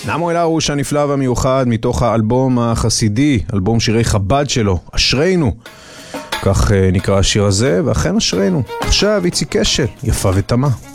נעמו אלהרוש הנפלא והמיוחד מתוך האלבום החסידי, אלבום שירי חב"ד שלו, אשרינו. כך נקרא השיר הזה, ואכן אשרינו. עכשיו איציק קשת, יפה ותמה.